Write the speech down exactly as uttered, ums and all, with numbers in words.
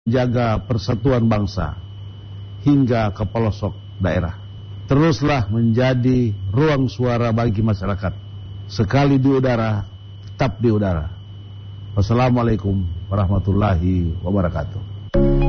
jaga persatuan bangsa hingga ke pelosok daerah. Teruslah menjadi ruang suara bagi masyarakat. Sekali di udara, tetap di udara. Wassalamualaikum warahmatullahi wabarakatuh.